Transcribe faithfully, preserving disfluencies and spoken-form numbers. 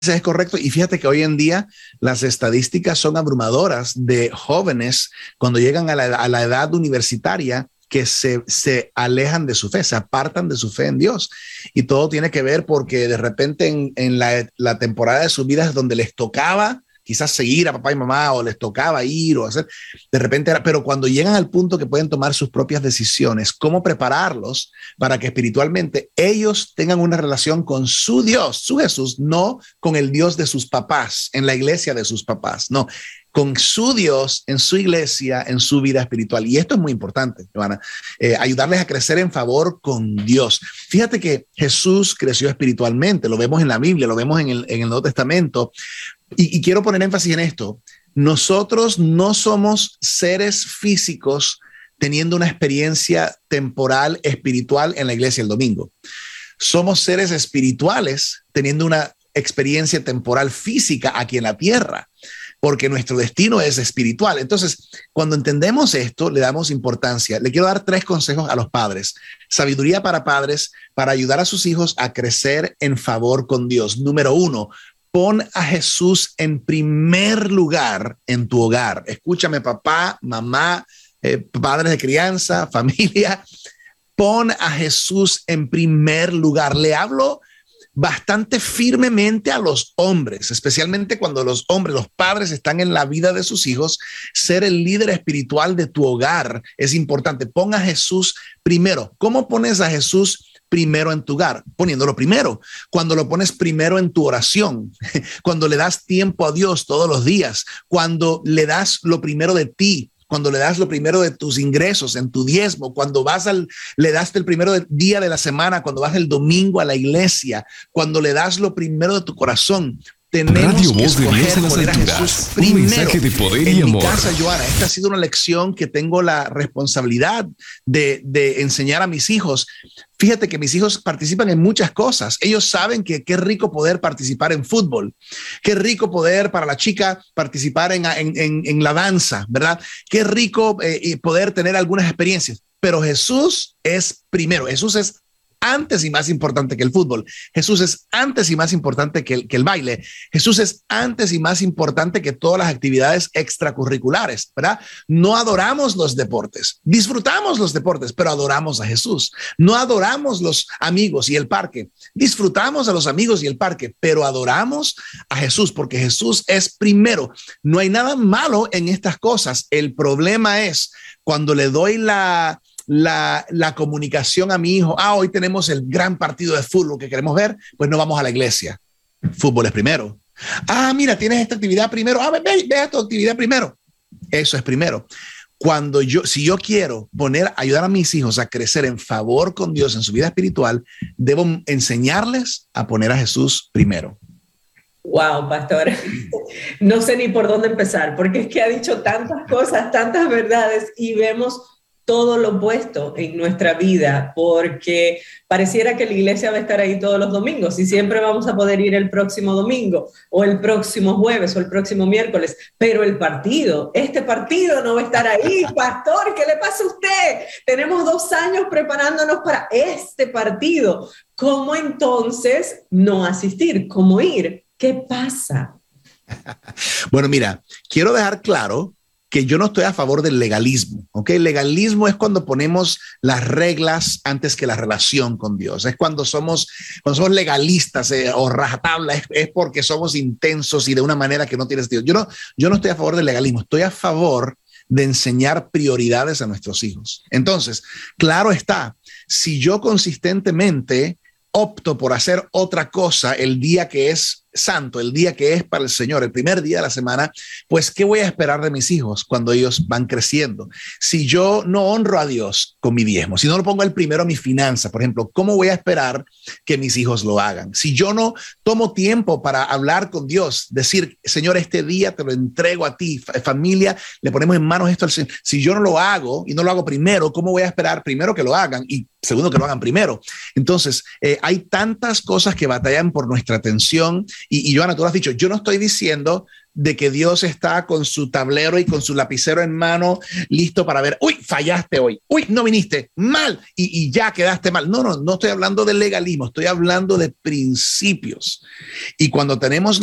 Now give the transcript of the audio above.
es correcto. Y fíjate que hoy en día las estadísticas son abrumadoras de jóvenes cuando llegan a la, a la edad universitaria que se, se alejan de su fe, se apartan de su fe en Dios. Y todo tiene que ver porque de repente en, en la, la temporada de sus vidas donde les tocaba quizás seguir a papá y mamá o les tocaba ir o hacer, de repente era, pero cuando llegan al punto que pueden tomar sus propias decisiones, ¿cómo prepararlos para que espiritualmente ellos tengan una relación con su Dios, su Jesús, no con el Dios de sus papás, en la iglesia de sus papás, no, con su Dios en su iglesia, en su vida espiritual? Y esto es muy importante, Johanna, eh, ayudarles a crecer en favor con Dios. Fíjate que Jesús creció espiritualmente, lo vemos en la Biblia, lo vemos en el, en el Nuevo Testamento. Y, y quiero poner énfasis en esto. Nosotros no somos seres físicos teniendo una experiencia temporal, espiritual en la iglesia el domingo. Somos seres espirituales teniendo una experiencia temporal física aquí en la tierra, porque nuestro destino es espiritual. Entonces, cuando entendemos esto, le damos importancia. Le quiero dar tres consejos a los padres. Sabiduría para padres para ayudar a sus hijos a crecer en favor con Dios. Número uno, pon a Jesús en primer lugar en tu hogar. Escúchame, papá, mamá, eh, padres de crianza, familia. Pon a Jesús en primer lugar. Le hablo bastante firmemente a los hombres, especialmente cuando los hombres, los padres están en la vida de sus hijos. Ser el líder espiritual de tu hogar es importante. Pon a Jesús primero. ¿Cómo pones a Jesús primero en tu hogar? Poniéndolo primero. Cuando lo pones primero en tu oración, cuando le das tiempo a Dios todos los días, cuando le das lo primero de ti, cuando le das lo primero de tus ingresos en tu diezmo, cuando vas al, le das el primero del día de la semana, cuando vas el domingo a la iglesia, cuando le das lo primero de tu corazón. Tenemos Radio que Voz de Dios en las poner a alturas. Jesús Un primero. mensaje de poder En y mi amor. casa, Johanna, esta ha sido una lección que tengo la responsabilidad de, de enseñar a mis hijos. Fíjate que mis hijos participan en muchas cosas. Ellos saben que qué rico poder participar en fútbol, qué rico poder para la chica participar en, en, en, en la danza, ¿verdad? Qué rico eh, poder tener algunas experiencias. Pero Jesús es primero. Jesús es antes y más importante que el fútbol. Jesús es antes y más importante que el, que el baile. Jesús es antes y más importante que todas las actividades extracurriculares, ¿verdad? No adoramos los deportes, disfrutamos los deportes, pero adoramos a Jesús. No adoramos los amigos y el parque, disfrutamos a los amigos y el parque, pero adoramos a Jesús porque Jesús es primero. No hay nada malo en estas cosas. El problema es cuando le doy la La, la comunicación a mi hijo. Ah, hoy tenemos el gran partido de fútbol que queremos ver, pues no vamos a la iglesia. Fútbol es primero. Ah, mira, tienes esta actividad primero. Ah, ve, ve, ve a tu actividad primero. Eso es primero. Cuando yo, si yo quiero poner, ayudar a mis hijos a crecer en favor con Dios en su vida espiritual, debo enseñarles a poner a Jesús primero. Wow, pastor, no sé ni por dónde empezar, porque es que ha dicho tantas cosas, tantas verdades, y vemos todo lo opuesto en nuestra vida, porque pareciera que la iglesia va a estar ahí todos los domingos y siempre vamos a poder ir el próximo domingo o el próximo jueves o el próximo miércoles, pero el partido, este partido no va a estar ahí. Pastor, ¿qué le pasa a usted? Tenemos dos años preparándonos para este partido. ¿Cómo entonces no asistir? ¿Cómo ir? ¿Qué pasa? Bueno, mira, quiero dejar claro que yo no estoy a favor del legalismo, ¿ok? Legalismo es cuando ponemos las reglas antes que la relación con Dios. Es cuando somos, cuando somos legalistas eh, o rajatabla, es, es porque somos intensos y de una manera que no tiene sentido. Yo no, yo no estoy a favor del legalismo, estoy a favor de enseñar prioridades a nuestros hijos. Entonces, claro está, si yo consistentemente opto por hacer otra cosa el día que es santo, el día que es para el Señor, el primer día de la semana, pues ¿qué voy a esperar de mis hijos cuando ellos van creciendo? Si yo no honro a Dios con mi diezmo, si no lo pongo el primero a mi finanza, por ejemplo, ¿cómo voy a esperar que mis hijos lo hagan? Si yo no tomo tiempo para hablar con Dios, decir, Señor, este día te lo entrego a ti, familia, le ponemos en manos esto al Señor. Si yo no lo hago y no lo hago primero, ¿cómo voy a esperar primero que lo hagan y segundo que lo hagan primero? Entonces, eh, hay tantas cosas que batallan por nuestra atención. Y, y Johanna, tú lo has dicho, yo no estoy diciendo de que Dios está con su tablero y con su lapicero en mano, listo para ver, uy, fallaste hoy, uy, no viniste, mal, y, y ya quedaste mal. No, no, no estoy hablando de legalismo, estoy hablando de principios. Y cuando tenemos